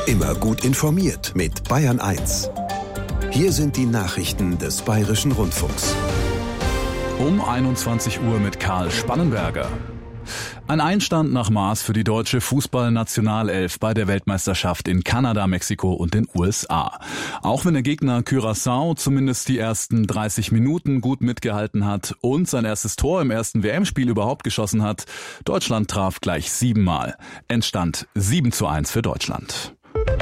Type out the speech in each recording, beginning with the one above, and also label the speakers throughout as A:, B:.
A: Immer gut informiert mit Bayern 1. Hier sind die Nachrichten des Bayerischen Rundfunks.
B: Um 21 Uhr mit Karl Spannenberger. Ein Einstand nach Maß für die deutsche Fußballnationalelf bei der Weltmeisterschaft in Kanada, Mexiko und den USA. Auch wenn der Gegner Curaçao zumindest die ersten 30 Minuten gut mitgehalten hat und sein erstes Tor im ersten WM-Spiel überhaupt geschossen hat, Deutschland traf gleich 7-mal. Endstand 7:1 für Deutschland.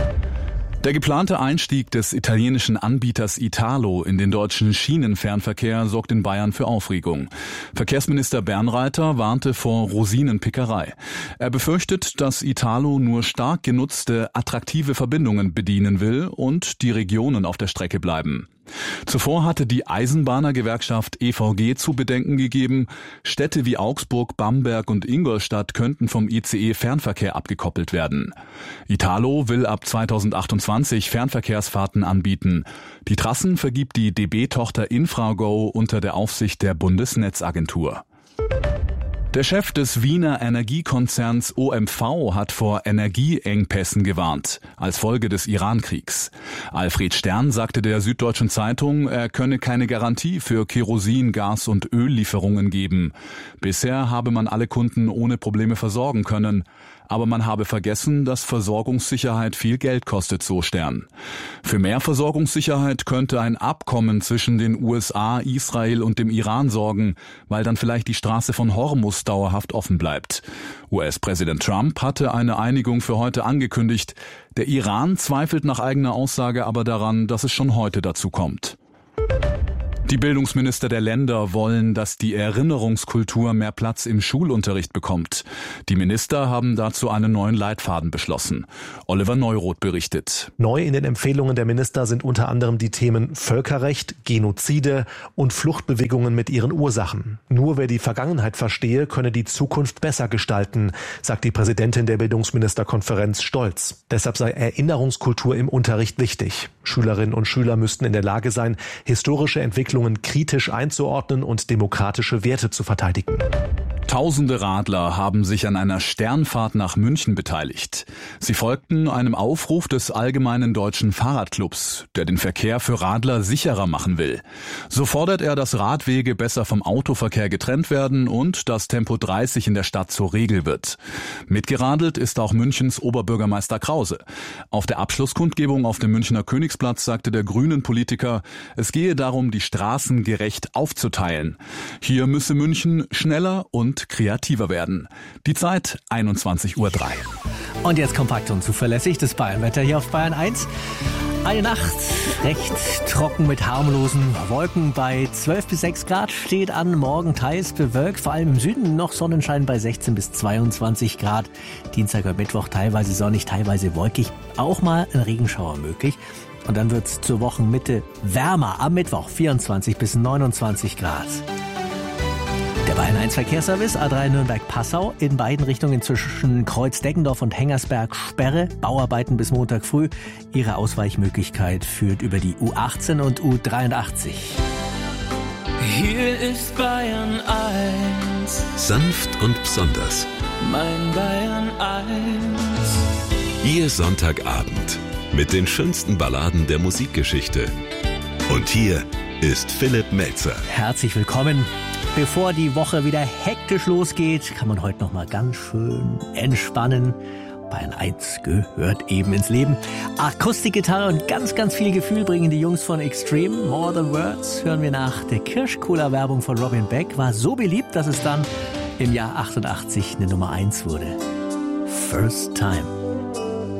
B: Der geplante Einstieg des italienischen Anbieters Italo in den deutschen Schienenfernverkehr sorgt in Bayern für Aufregung. Verkehrsminister Bernreiter warnte vor Rosinenpickerei. Er befürchtet, dass Italo nur stark genutzte, attraktive Verbindungen bedienen will und die Regionen auf der Strecke bleiben. Zuvor hatte die Eisenbahnergewerkschaft EVG zu bedenken gegeben, Städte wie Augsburg, Bamberg und Ingolstadt könnten vom ICE-Fernverkehr abgekoppelt werden. Italo will ab 2028 Fernverkehrsfahrten anbieten. Die Trassen vergibt die DB-Tochter Infrago unter der Aufsicht der Bundesnetzagentur. Der Chef des Wiener Energiekonzerns OMV hat vor Energieengpässen gewarnt, als Folge des Iran-Kriegs. Alfred Stern sagte der Süddeutschen Zeitung, er könne keine Garantie für Kerosin, Gas und Öllieferungen geben. Bisher habe man alle Kunden ohne Probleme versorgen können. Aber man habe vergessen, dass Versorgungssicherheit viel Geld kostet, so Stern. Für mehr Versorgungssicherheit könnte ein Abkommen zwischen den USA, Israel und dem Iran sorgen, weil dann vielleicht die Straße von Hormuz dauerhaft offen bleibt. US-Präsident Trump hatte eine Einigung für heute angekündigt. Der Iran zweifelt nach eigener Aussage aber daran, dass es schon heute dazu kommt. Die Bildungsminister der Länder wollen, dass die Erinnerungskultur mehr Platz im Schulunterricht bekommt. Die Minister haben dazu einen neuen Leitfaden beschlossen. Oliver Neuroth berichtet.
C: Neu in den Empfehlungen der Minister sind unter anderem die Themen Völkerrecht, Genozide und Fluchtbewegungen mit ihren Ursachen. Nur wer die Vergangenheit verstehe, könne die Zukunft besser gestalten, sagt die Präsidentin der Bildungsministerkonferenz stolz. Deshalb sei Erinnerungskultur im Unterricht wichtig. Schülerinnen und Schüler müssten in der Lage sein, historische Entwicklungen kritisch einzuordnen und demokratische Werte zu verteidigen.
B: Tausende Radler haben sich an einer Sternfahrt nach München beteiligt. Sie folgten einem Aufruf des Allgemeinen Deutschen Fahrradclubs, der den Verkehr für Radler sicherer machen will. So fordert er, dass Radwege besser vom Autoverkehr getrennt werden und dass Tempo 30 in der Stadt zur Regel wird. Mitgeradelt ist auch Münchens Oberbürgermeister Krause. Auf der Abschlusskundgebung auf dem Münchner Königsplatz sagte der Grünen-Politiker, es gehe darum, die Straßen gerecht aufzuteilen. Hier müsse München schneller und kreativer werden. Die Zeit 21:03 Uhr.
D: Und jetzt kompakt und zuverlässig das Bayernwetter hier auf Bayern 1. Eine Nacht recht trocken mit harmlosen Wolken bei 12 bis 6 Grad steht an. Morgen teils bewölkt, vor allem im Süden noch Sonnenschein bei 16 bis 22 Grad. Dienstag und Mittwoch teilweise sonnig, teilweise wolkig. Auch mal ein Regenschauer möglich. Und dann wird es zur Wochenmitte wärmer. Am Mittwoch 24 bis 29 Grad. Der Bayern 1 Verkehrsservice A3 Nürnberg-Passau in beiden Richtungen zwischen Kreuz-Deggendorf und Hengersberg Sperre. Bauarbeiten bis Montag früh. Ihre Ausweichmöglichkeit führt über die U18 und U83.
E: Hier ist Bayern 1.
A: Sanft und besonders.
E: Mein Bayern 1.
A: Ihr Sonntagabend mit den schönsten Balladen der Musikgeschichte. Und hier ist Philipp Melzer.
D: Herzlich willkommen. Bevor die Woche wieder hektisch losgeht, kann man heute noch mal ganz schön entspannen. Bayern 1 gehört eben ins Leben. Akustikgitarre und ganz, ganz viel Gefühl bringen die Jungs von Extreme. More Than Words hören wir nach. Der Kirschcola-Werbung von Robin Beck war so beliebt, dass es dann im Jahr 88 eine Nummer 1 wurde. First Time.